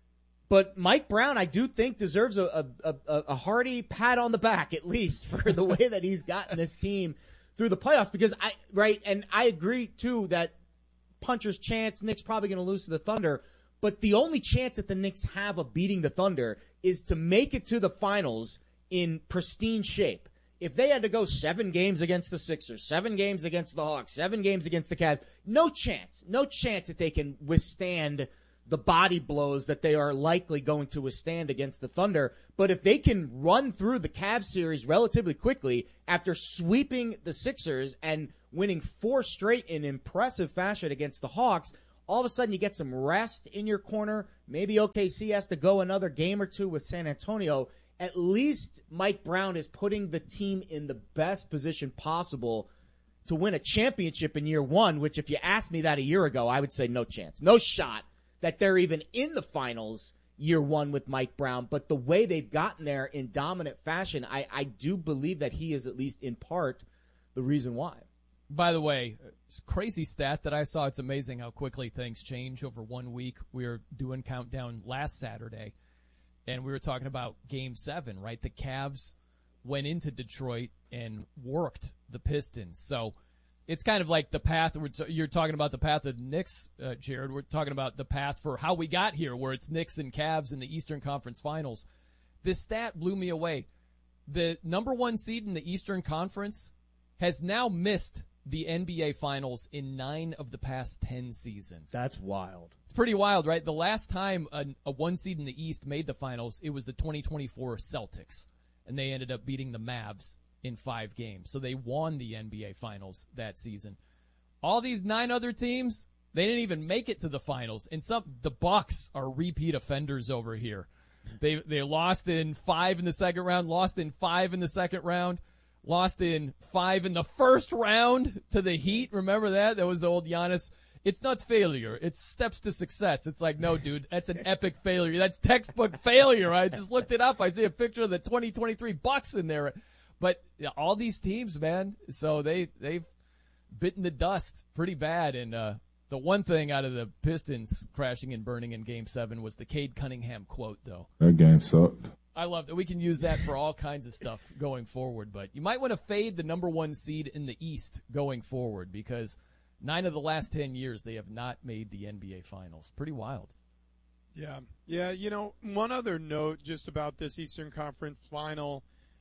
But Mike Brown, I do think, deserves a hearty pat on the back, at least, for the way that he's gotten this team through the playoffs. Because and I agree, too, that puncher's chance, Knicks probably going to lose to the Thunder. But the only chance that the Knicks have of beating the Thunder is to make it to the finals in pristine shape. If they had to go 7 games against the Sixers, 7 games against the Hawks, 7 games against the Cavs, no chance that they can withstand the body blows that they are likely going to withstand against the Thunder. But if they can run through the Cavs series relatively quickly after sweeping the Sixers and winning 4 straight in impressive fashion against the Hawks, all of a sudden you get some rest in your corner. Maybe OKC has to go another game or 2 with San Antonio. At least Mike Brown is putting the team in the best position possible to win a championship in year 1, which if you asked me that a year ago, I would say no chance, no shot that they're even in the finals year 1 with Mike Brown. But the way they've gotten there in dominant fashion, I do believe that he is at least in part the reason why. By the way, crazy stat that I saw. It's amazing how quickly things change over 1 week. We were doing countdown last Saturday, and we were talking about Game 7, right? The Cavs went into Detroit and worked the Pistons. So it's kind of like the path. You're talking about the path of Knicks, Jared. We're talking about the path for how we got here, where it's Knicks and Cavs in the Eastern Conference Finals. This stat blew me away. The number 1 seed in the Eastern Conference has now missed the NBA Finals in 9 of the past 10 seasons. That's wild. It's pretty wild, right? The last time a 1 seed in the East made the finals, it was the 2024 Celtics, and they ended up beating the Mavs in 5 games. So they won the NBA Finals that season. All these 9 other teams, they didn't even make it to the finals. And the Bucks are repeat offenders over here. They lost in 5 in the second round, lost in 5 in the second round, lost in 5 in the first round to the Heat. Remember that? That was the old Giannis. It's not failure. It's steps to success. It's like, no, dude, that's an epic failure. That's textbook failure. I just looked it up. I see a picture of the 2023 Bucks in there. But all these teams, man, so they've bitten the dust pretty bad. And the one thing out of the Pistons crashing and burning in Game 7 was the Cade Cunningham quote, though. That game sucked. I love that. We can use that for all kinds of stuff going forward. But you might want to fade the number 1 seed in the East going forward because 9 of the last 10 years they have not made the NBA Finals. Pretty wild. Yeah. Yeah, you know, one other note just about this Eastern Conference Final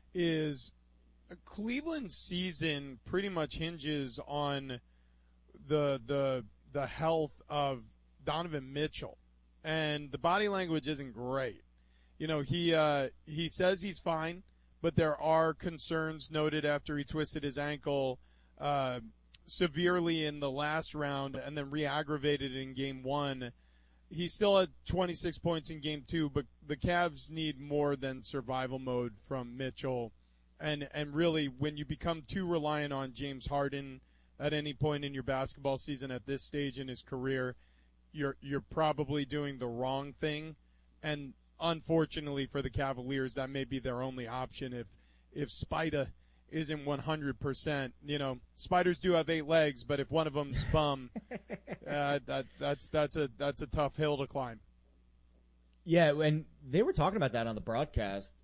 is Cleveland's season pretty much hinges on the health of Donovan Mitchell. And the body language isn't great. You know, he says he's fine, but there are concerns noted after he twisted his ankle severely in the last round and then re-aggravated in Game 1. He still had 26 points in Game 2, but the Cavs need more than survival mode from Mitchell. And really, when you become too reliant on James Harden at any point in your basketball season at this stage in his career, you're probably doing the wrong thing. And unfortunately for the Cavaliers, that may be their only option if Spida isn't 100%. You know, spiders do have 8 legs, but if one of them's bum, that's a tough hill to climb. Yeah, and they were talking about that on the broadcast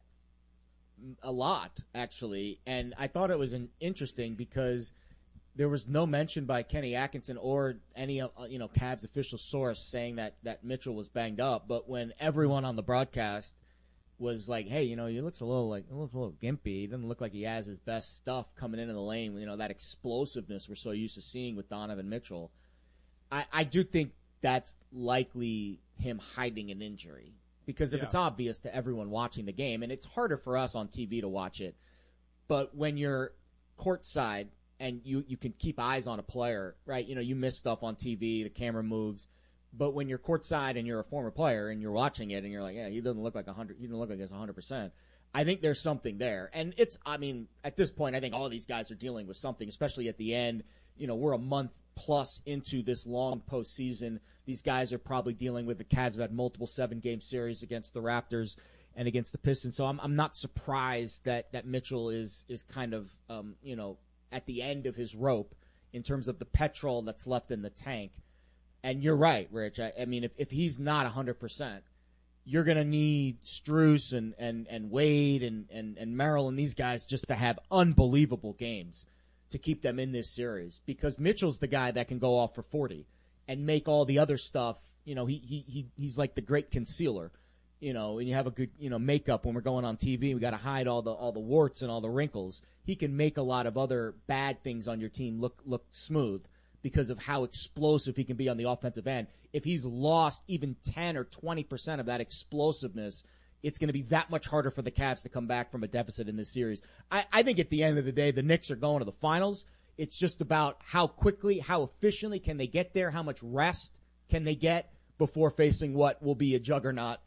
a lot, actually, and I thought it was interesting because there was no mention by Kenny Atkinson or any Cavs official source saying that Mitchell was banged up. But when everyone on the broadcast was like, "Hey, he looks a little gimpy. He doesn't look like he has his best stuff coming into the lane. That explosiveness we're so used to seeing with Donovan Mitchell." I do think that's likely him hiding an injury because if it's obvious to everyone watching the game, and it's harder for us on TV to watch it, but when you're courtside and you can keep eyes on a player, right? You miss stuff on TV, the camera moves. But when you're courtside and you're a former player and you're watching it and you're like, yeah, he doesn't look like 100. He doesn't look like he's 100%. I think there's something there. And at this point, I think all these guys are dealing with something, especially at the end. We're a month plus into this long postseason. These guys are probably dealing with the Cavs have had multiple 7-game series against the Raptors and against the Pistons. So I'm not surprised that Mitchell is kind of, at the end of his rope in terms of the petrol that's left in the tank. And you're right, Rich. I mean, if he's not 100%, you're going to need Strus and Wade and Merrill and these guys just to have unbelievable games to keep them in this series, because Mitchell's the guy that can go off for 40 and make all the other stuff. He's like the great concealer, and you have a good, makeup when we're going on TV. We got to hide all the warts and all the wrinkles. He can make a lot of other bad things on your team look smooth, because of how explosive he can be on the offensive end. If he's lost even 10 or 20% of that explosiveness, it's going to be that much harder for the Cavs to come back from a deficit in this series. I think at the end of the day, the Knicks are going to the finals. It's just about how quickly, how efficiently can they get there, how much rest can they get before facing what will be a juggernaut